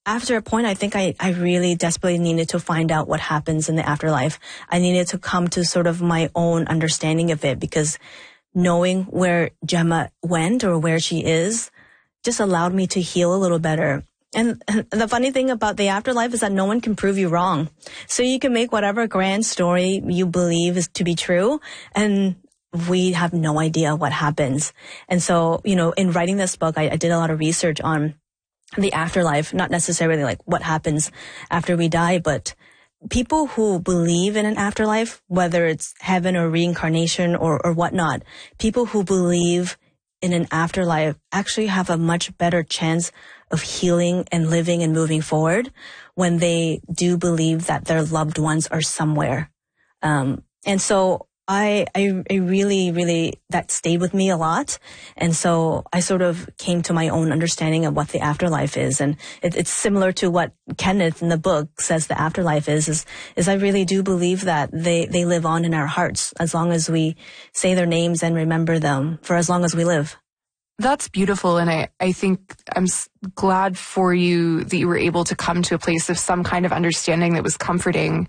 after a point, I think I really desperately needed to find out what happens in the afterlife. I needed to come to sort of my own understanding of it, because knowing where Gemma went or where she is just allowed me to heal a little better. And the funny thing about the afterlife is that no one can prove you wrong. So you can make whatever grand story you believe is to be true, and we have no idea what happens. And so, in writing this book, I did a lot of research on the afterlife, not necessarily like what happens after we die, but people who believe in an afterlife, whether it's heaven or reincarnation or whatnot, people who believe in an afterlife actually have a much better chance of healing and living and moving forward when they do believe that their loved ones are somewhere. And so I really, that stayed with me a lot. And so I sort of came to my own understanding of what the afterlife is. And it's similar to what Kenneth in the book says the afterlife is I really do believe that they live on in our hearts as long as we say their names and remember them for as long as we live. That's beautiful. And I think I'm glad for you that you were able to come to a place of some kind of understanding that was comforting.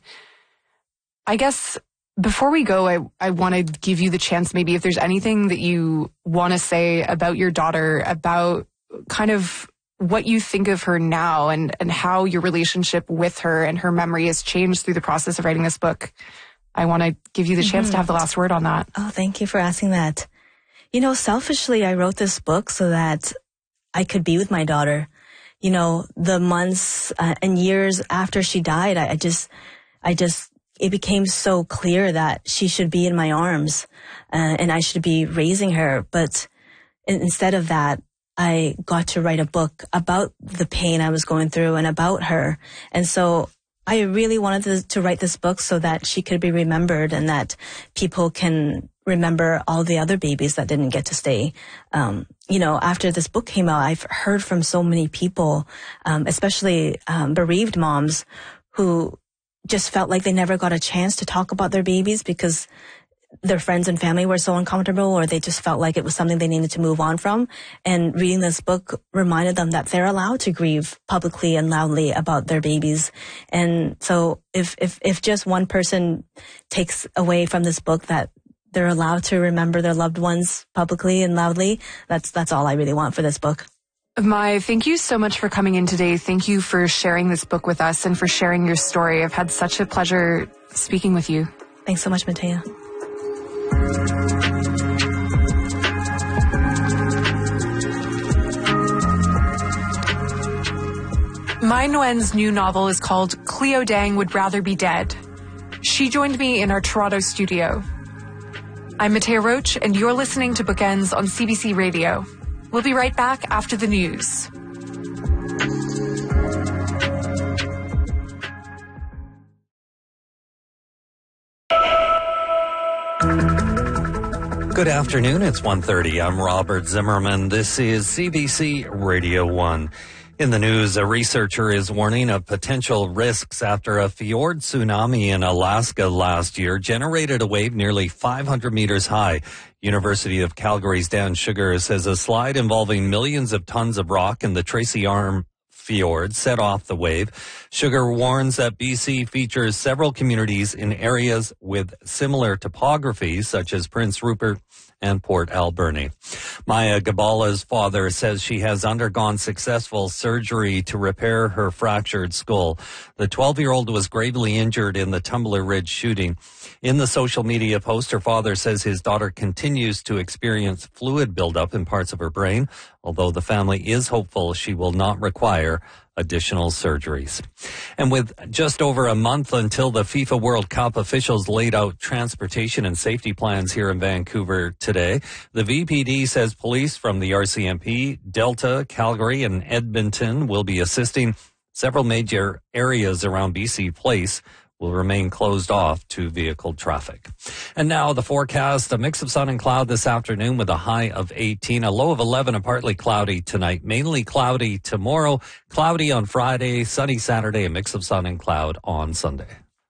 I guess before we go, I want to give you the chance, maybe if there's anything that you want to say about your daughter, about kind of what you think of her now and how your relationship with her and her memory has changed through the process of writing this book. I want to give you the chance to have the last word on that. Oh, thank you for asking that. Selfishly, I wrote this book so that I could be with my daughter. The months and years after she died, I just it became so clear that she should be in my arms and I should be raising her. But instead of that, I got to write a book about the pain I was going through and about her. And so I really wanted to write this book so that she could be remembered and that people can remember all the other babies that didn't get to stay. After this book came out, I've heard from so many people, especially bereaved moms who just felt like they never got a chance to talk about their babies because their friends and family were so uncomfortable, or they just felt like it was something they needed to move on from. And reading this book reminded them that they're allowed to grieve publicly and loudly about their babies. And so if just one person takes away from this book that they're allowed to remember their loved ones publicly and loudly, that's all I really want for this book. Mai, thank you so much for coming in today. Thank you for sharing this book with us and for sharing your story. I've had such a pleasure speaking with you. Thanks so much, Matea. Mai Nguyen's new novel is called Cleo Dang Would Rather Be Dead. She joined me in our Toronto studio. I'm Matea Roach, and you're listening to Bookends on CBC Radio. We'll be right back after the news. Good afternoon. It's 1:30. I'm Robert Zimmerman. This is CBC Radio 1. In the news, a researcher is warning of potential risks after a fjord tsunami in Alaska last year generated a wave nearly 500 meters high. University of Calgary's Dan Sugar says a slide involving millions of tons of rock in the Tracy Arm Fjord set off the wave. Sugar warns that BC features several communities in areas with similar topography, such as Prince Rupert and Port Alberni. Maya Gabala's father says she has undergone successful surgery to repair her fractured skull. The 12-year-old was gravely injured in the Tumbler Ridge shooting. In the social media post, her father says his daughter continues to experience fluid buildup in parts of her brain, although the family is hopeful she will not require additional surgeries. And with just over a month until the FIFA World Cup, officials laid out transportation and safety plans here in Vancouver today. The VPD says police from the RCMP, Delta, Calgary, and Edmonton will be assisting. Several major areas around BC Place will remain closed off to vehicle traffic. And now the forecast, a mix of sun and cloud this afternoon with a high of 18, a low of 11 and partly cloudy tonight, mainly cloudy tomorrow, cloudy on Friday, sunny Saturday, a mix of sun and cloud on Sunday.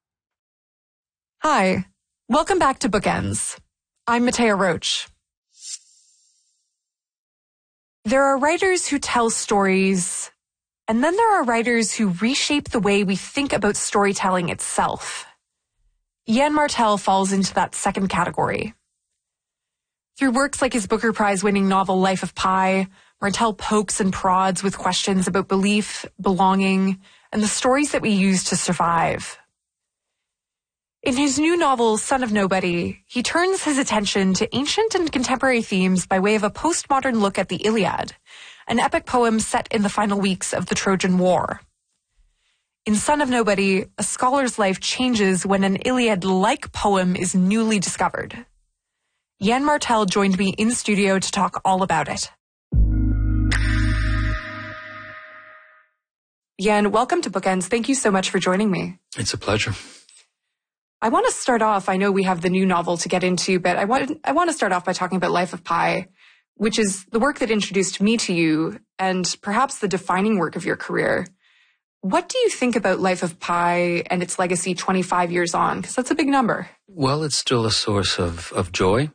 Hi, welcome back to Bookends. I'm Matea Roach. There are writers who tell stories And then there are writers who reshape the way we think about storytelling itself. Yann Martel falls into that second category. Through works like his Booker Prize-winning novel Life of Pi, Martel pokes and prods with questions about belief, belonging, and the stories that we use to survive. In his new novel, Son of Nobody, he turns his attention to ancient and contemporary themes by way of a postmodern look at the Iliad, an epic poem set in the final weeks of the Trojan War. In Son of Nobody, a scholar's life changes when an Iliad-like poem is newly discovered. Yann Martel joined me in studio to talk all about it. Yann, welcome to Bookends. Thank you so much for joining me. It's a pleasure. I want to start off, I know we have the new novel to get into, but I want to start off by talking about Life of Pi, which is the work that introduced me to you and perhaps the defining work of your career. What do you think about Life of Pi and its legacy 25 years on? Because that's a big number. Well, it's still a source of joy.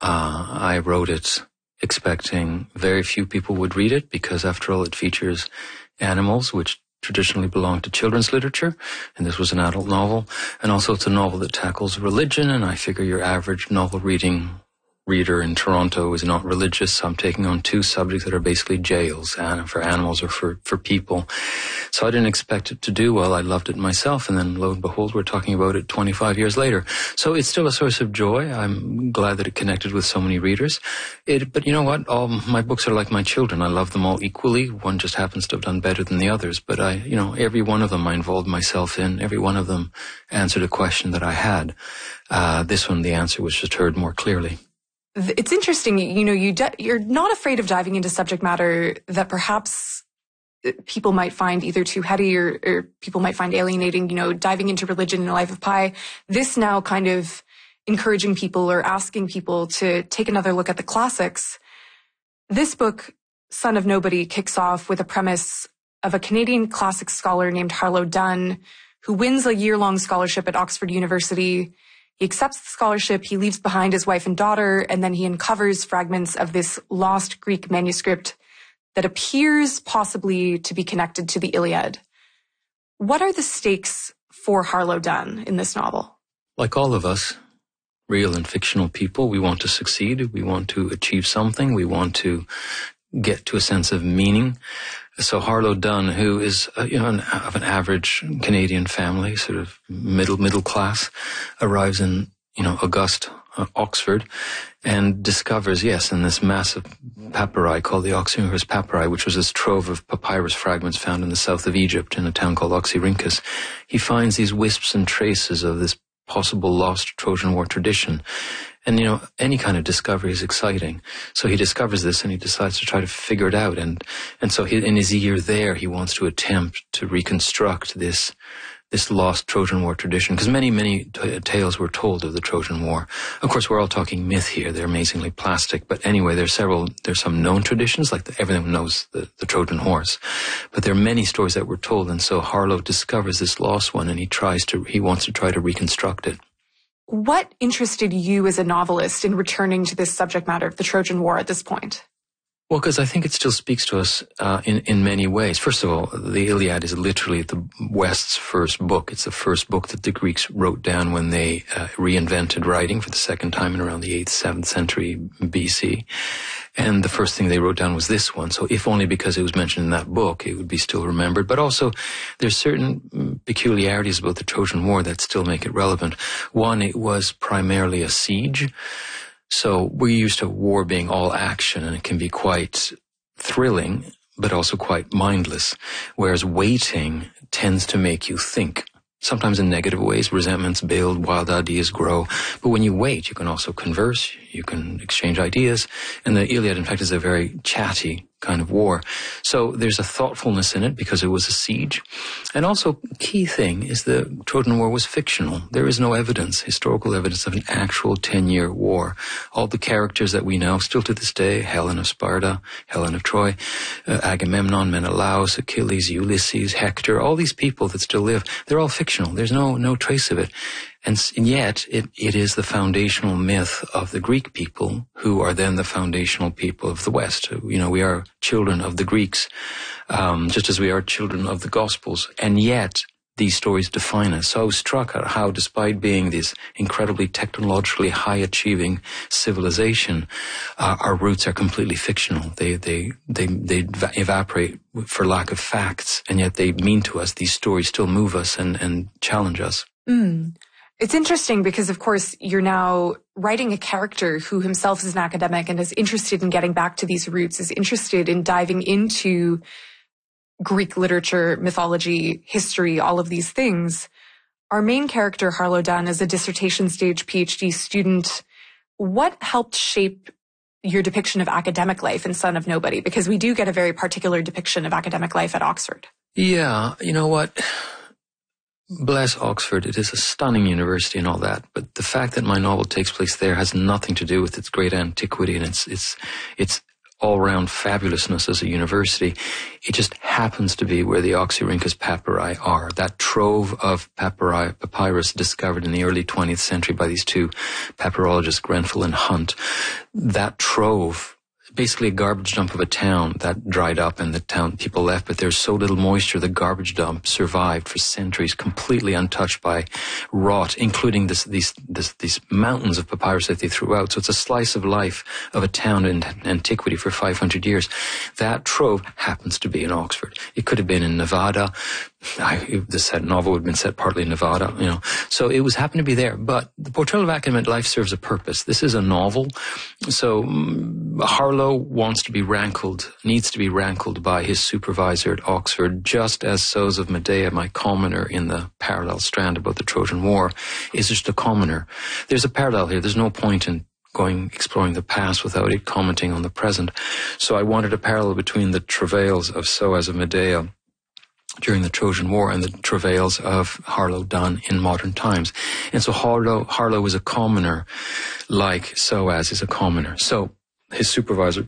I wrote it expecting very few people would read it because, after all, it features animals, which traditionally belong to children's literature, and this was an adult novel. And also it's a novel that tackles religion, and I figure your average novel reading reader in Toronto is not religious, so I'm taking on two subjects that are basically jails, for animals or for people. So I didn't expect it to do well. I loved it myself, and then lo and behold, we're talking about it 25 years later. So it's still a source of joy. I'm glad that it connected with so many readers. But you know what? All my books are like my children. I love them all equally. One just happens to have done better than the others. But every one of them I involved myself in. Every one of them answered a question that I had. This one, the answer was just heard more clearly. It's interesting, you're not afraid of diving into subject matter that perhaps people might find either too heady or people might find alienating, diving into religion in Life of Pi. This now kind of encouraging people or asking people to take another look at the classics. This book, Son of Nobody, kicks off with a premise of a Canadian classics scholar named Harlow Dunn, who wins a year-long scholarship at Oxford University. He accepts the scholarship, he leaves behind his wife and daughter, and then he uncovers fragments of this lost Greek manuscript that appears possibly to be connected to the Iliad. What are the stakes for Harlow Dunn in this novel? Like all of us, real and fictional people, we want to succeed, we want to achieve something, we want to get to a sense of meaning. So Harlow Dunn, who is of an average Canadian family, sort of middle class, arrives in august Oxford and discovers, in this massive papyri called the Oxyrhynchus papyri, which was this trove of papyrus fragments found in the south of Egypt in a town called Oxyrhynchus. He finds these wisps and traces of this possible lost Trojan War tradition. And, any kind of discovery is exciting. So he discovers this and he decides to try to figure it out. And so in his year there, he wants to attempt to reconstruct this lost Trojan War tradition. Because many tales were told of the Trojan War. Of course, we're all talking myth here. They're amazingly plastic. But anyway, there's some known traditions, like everyone knows the Trojan horse. But there are many stories that were told. And so Harlow discovers this lost one and he wants to try to reconstruct it. What interested you as a novelist in returning to this subject matter of the Trojan War at this point? Well, because I think it still speaks to us in many ways. First of all, the Iliad is literally the West's first book. It's the first book that the Greeks wrote down when they reinvented writing for the second time in around the 8th, 7th century BC. And the first thing they wrote down was this one. So if only because it was mentioned in that book, it would be still remembered. But also, there's certain peculiarities about the Trojan War that still make it relevant. One, it was primarily a siege. So we're used to war being all action, and it can be quite thrilling, but also quite mindless. Whereas waiting tends to make you think. Sometimes in negative ways, resentments build, wild ideas grow. But when you wait, you can also converse, you can exchange ideas. And the Iliad, in fact, is a very chatty kind of war. So there's a thoughtfulness in it because it was a siege. And also, key thing is the Trojan War was fictional. There is no evidence, historical evidence of an actual 10-year war. All the characters that we know, still to this day, Helen of Sparta, Helen of Troy, Agamemnon, Menelaus, Achilles, Ulysses, Hector, all these people that still live, they're all fictional. There's no trace of it. And yet it is the foundational myth of the Greek people, who are then the foundational people of the West. You know, we are children of the Greeks, just as we are children of the Gospels. And yet these stories define us. So I was struck at how, despite being this incredibly technologically high-achieving civilization, our roots are completely fictional. They evaporate for lack of facts, and yet they mean to us. These stories still move us and challenge us. It's interesting because, of course, you're now writing a character who himself is an academic and is interested in getting back to these roots, is interested in diving into Greek literature, mythology, history, all of these things. Our main character, Harlow Dunn, is a dissertation stage PhD student. What helped shape your depiction of academic life in Son of Nobody? Because we do get a very particular depiction of academic life at Oxford. Yeah, you know what? Bless Oxford. It is a stunning university and all that, but the fact that my novel takes place there has nothing to do with its great antiquity and its all-round fabulousness as a university. It just happens to be where the Oxyrhynchus papyri are. That trove of papyrus discovered in the early 20th century by these two papyrologists, Grenfell and Hunt. That trove, basically a garbage dump of a town that dried up and the town people left, but there's so little moisture, the garbage dump survived for centuries, completely untouched by rot, including these mountains of papyrus that they threw out. So it's a slice of life of a town in antiquity for 500 years. That trove happens to be in Oxford. It could have been in Nevada. This novel would have been set partly in Nevada, you know. So it was happened to be there. But the portrayal of academic life serves a purpose. This is a novel. So Harlow needs to be rankled by his supervisor at Oxford, just as Sows of Medea, my commoner in the parallel strand about the Trojan War, is just a commoner. There's a parallel here. There's no point in exploring the past without it commenting on the present. So I wanted a parallel between the travails of Sows of Medea during the Trojan War and the travails of Harlow Dunn in modern times. And so Harlow is a commoner like Soas is a commoner. So his supervisor,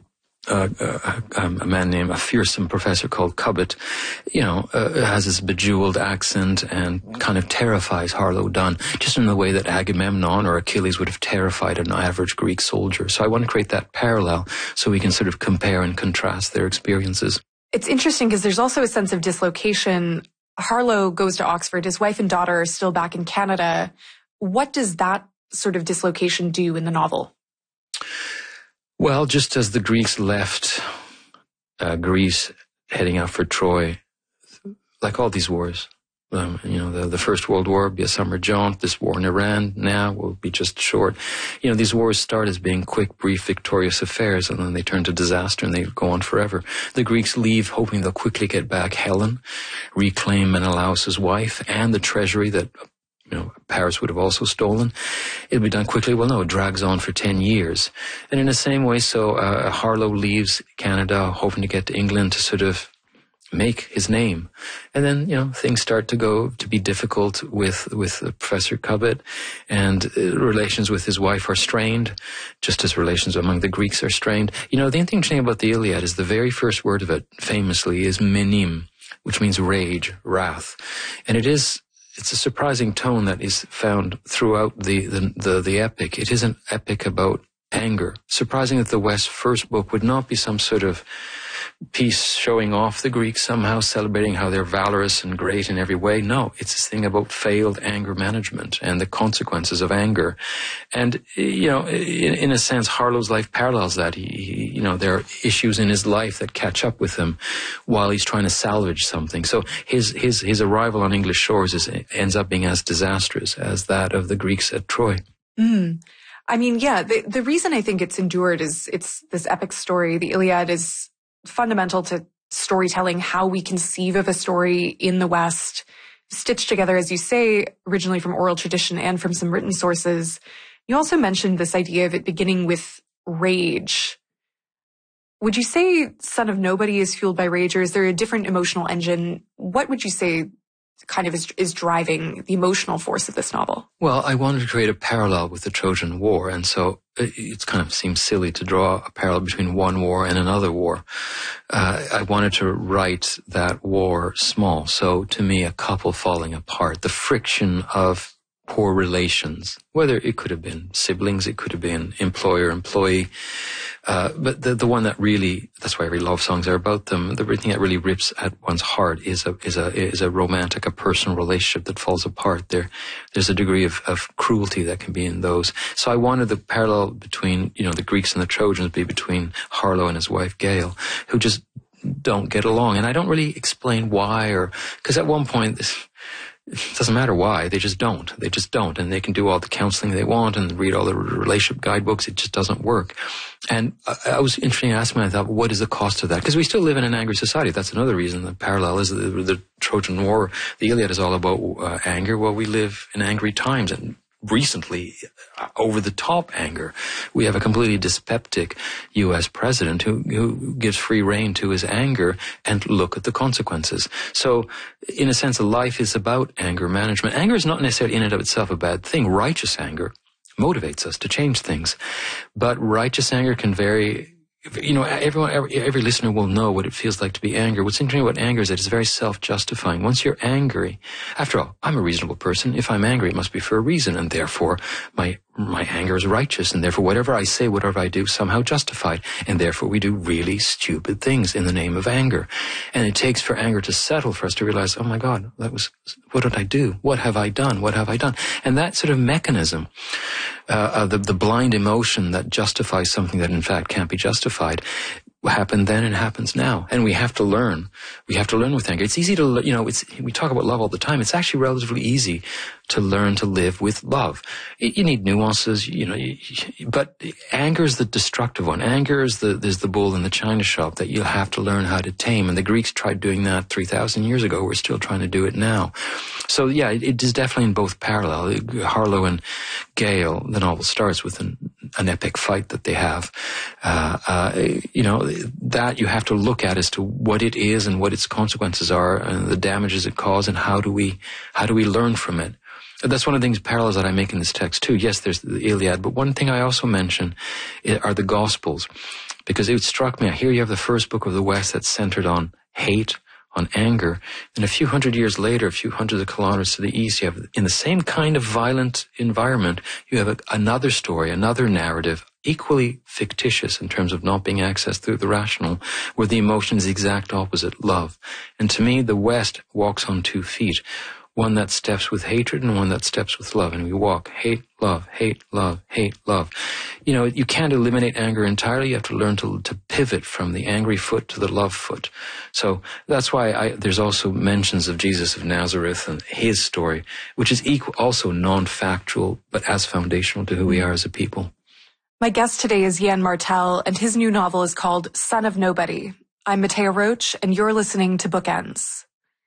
a fearsome professor called Cubbett, has this bejeweled accent and kind of terrifies Harlow Dunn, just in the way that Agamemnon or Achilles would have terrified an average Greek soldier. So I want to create that parallel so we can sort of compare and contrast their experiences. It's interesting because there's also a sense of dislocation. Harlow goes to Oxford. His wife and daughter are still back in Canada. What does that sort of dislocation do in the novel? Well, just as the Greeks left Greece heading out for Troy, like all these wars, the First World War will be a summer jaunt. This war in Iran now will be just short. These wars start as being quick, brief, victorious affairs, and then they turn to disaster and they go on forever. The Greeks leave hoping they'll quickly get back Helen, reclaim Menelaus' wife, and the treasury that Paris would have also stolen. It'll be done quickly. Well, no, it drags on for 10 years. And in the same way, Harlow leaves Canada hoping to get to England to sort of make his name. And then, things start to be difficult with Professor Cubbett, and relations with his wife are strained, just as relations among the Greeks are strained. The interesting thing about the Iliad is the very first word of it, famously, is menim, which means rage, wrath. And it's a surprising tone that is found throughout the epic. It is an epic about anger. Surprising that the West's first book would not be some sort of piece showing off the Greeks, somehow celebrating how they're valorous and great in every way. No, it's this thing about failed anger management and the consequences of anger. And, in a sense, Harlow's life parallels that. There are issues in his life that catch up with him while he's trying to salvage something. So his arrival on English shores ends up being as disastrous as that of the Greeks at Troy. Mm. I mean, yeah, the reason I think it's endured is it's this epic story. The Iliad is fundamental to storytelling, how we conceive of a story in the West, stitched together, as you say, originally from oral tradition and from some written sources. You also mentioned this idea of it beginning with rage. Would you say Son of Nobody is fueled by rage, or is there a different emotional engine? What would you say kind of is driving the emotional force of this novel? Well, I wanted to create a parallel with the Trojan War, and so it kind of seems silly to draw a parallel between one war and another war. I wanted to write that war small. So to me, a couple falling apart, the friction of poor relations, whether it could have been siblings, it could have been employer-employee, but the one that really, that's why every love songs are about them, the thing that really rips at one's heart is a romantic, a personal relationship that falls apart. There's a degree of cruelty that can be in those. So I wanted the parallel between, the Greeks and the Trojans be between Harlow and his wife Gail, who just don't get along. And I don't really explain why, because at one point, it doesn't matter why, they just don't. And they can do all the counseling they want and read all the relationship guidebooks. It just doesn't work. And I was interested in asking myself, what is the cost of that? Because we still live in an angry society. That's another reason. The parallel is the Trojan War. The Iliad is all about anger. Well, we live in angry times, and recently, over-the-top anger. We have a completely dyspeptic U.S. president who gives free rein to his anger, and look at the consequences. So, in a sense, life is about anger management. Anger is not necessarily in and of itself a bad thing. Righteous anger motivates us to change things. But righteous anger can vary. Every listener will know what it feels like to be angry. What's interesting about anger is that it's very self-justifying. Once you're angry, after all, I'm a reasonable person. If I'm angry, it must be for a reason, and therefore my anger is righteous, and therefore whatever I say, whatever I do, somehow justified, and therefore we do really stupid things in the name of anger. And it takes for anger to settle for us to realize, oh my God, what did I do? What have I done? What have I done? And that sort of mechanism, the blind emotion that justifies something that in fact can't be justified, happened then and happens now. And we have to learn. We have to learn with anger. It's easy to, we talk about love all the time. It's actually relatively easy to learn to live with love. You need nuances, but anger is the destructive one. Anger is the bull in the china shop that you'll have to learn how to tame. And the Greeks tried doing that 3,000 years ago. We're still trying to do it now. So yeah, it is definitely in both parallel. Harlow and Gail, the novel starts with an epic fight that they have. That you have to look at as to what it is and what its consequences are and the damages it causes, and how do we learn from it. That's one of the things, parallels that I make in this text too. Yes, there's the Iliad, but one thing I also mention are the Gospels, because it struck me. Here you have the first book of the West that's centered on hate, on anger. And a few hundred years later, a few hundreds of kilometers to the east, you have, in the same kind of violent environment, you have another story, another narrative, equally fictitious in terms of not being accessed through the rational, where the emotion is the exact opposite, love. And to me, the West walks on 2 feet. One that steps with hatred and one that steps with love. And we walk hate, love, hate, love, hate, love. You can't eliminate anger entirely. You have to learn to pivot from the angry foot to the love foot. So that's why there's also mentions of Jesus of Nazareth and his story, which is also non-factual, but as foundational to who we are as a people. My guest today is Yann Martel, and his new novel is called Son of Nobody. I'm Matea Roach, and you're listening to Bookends.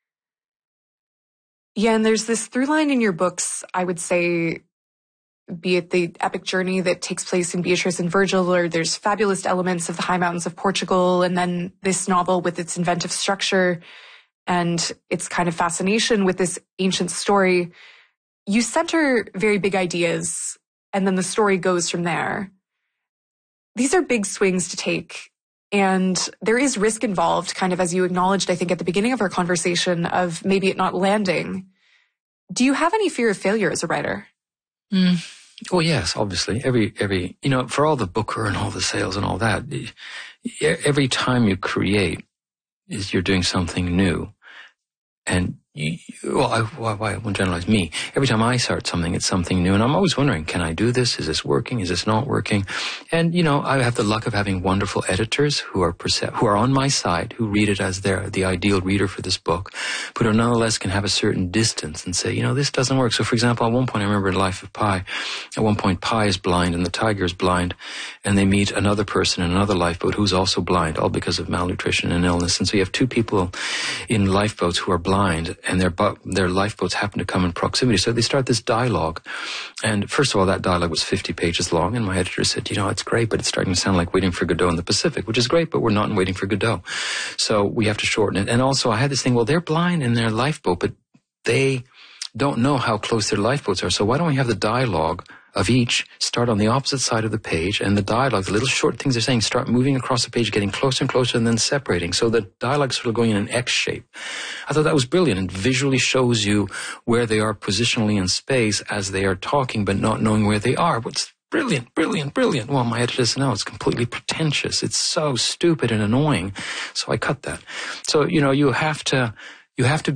Yann, there's this through line in your books, I would say, be it the epic journey that takes place in Beatrice and Virgil, or there's fabulous elements of the high mountains of Portugal, and then this novel with its inventive structure and its kind of fascination with this ancient story. You center very big ideas, and then the story goes from there. These are big swings to take. And there is risk involved, kind of as you acknowledged, I think, at the beginning of our conversation, of maybe it not landing. Do you have any fear of failure as a writer? Well, yes, obviously. Every for all the Booker and all the sales and all that, every time you create, you're doing something new. And I won't generalize me. Every time I start something, it's something new. And I'm always wondering, can I do this? Is this working? Is this not working? And, I have the luck of having wonderful editors who are on my side, who read it as the ideal reader for this book, but who nonetheless can have a certain distance and say, this doesn't work. So, for example, at one point, I remember in Life of Pi, at one point, Pi is blind and the tiger is blind, and they meet another person in another lifeboat who's also blind, all because of malnutrition and illness. And so you have 2 people in lifeboats who are blind, and their lifeboats happen to come in proximity. So they start this dialogue. And first of all, that dialogue was 50 pages long. And my editor said, it's great, but it's starting to sound like Waiting for Godot in the Pacific, which is great, but we're not in Waiting for Godot. So we have to shorten it. And also I had this thing, well, they're blind in their lifeboat, but they don't know how close their lifeboats are. So why don't we have the dialogue of each start on the opposite side of the page, and the dialogue, the little short things they're saying, start moving across the page, getting closer and closer, and then separating. So the dialogue's sort of going in an X shape. I thought that was brilliant, and visually shows you where they are positionally in space as they are talking, but not knowing where they are. What's brilliant, brilliant, brilliant. Well, my editor said, no, it's completely pretentious. It's so stupid and annoying. So I cut that. So, you have to